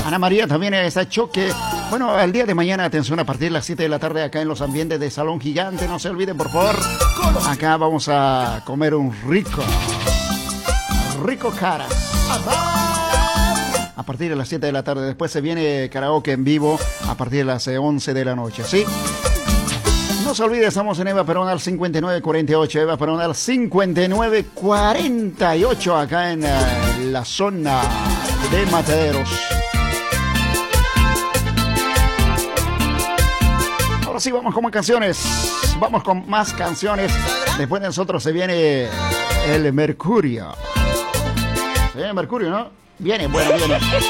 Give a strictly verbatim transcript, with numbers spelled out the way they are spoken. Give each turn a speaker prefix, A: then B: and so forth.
A: Ana María también está choque. Bueno, el día de mañana, atención, a partir de las siete de la tarde acá en los ambientes de Salón Gigante. No se olviden, por favor. Acá vamos a comer un rico, rico caras. A partir de las siete de la tarde. Después se viene karaoke en vivo a partir de las once de la noche, ¿sí? No se olvide, estamos en Eva Perón al cincuenta y nueve cuarenta y ocho. Eva Perón al cincuenta y nueve cuarenta y ocho acá en uh, la zona de Mataderos. Ahora sí, vamos con más canciones. Vamos con más canciones. Después de nosotros se viene el Mercurio. Se viene Mercurio, ¿no? Viene, bueno, viene.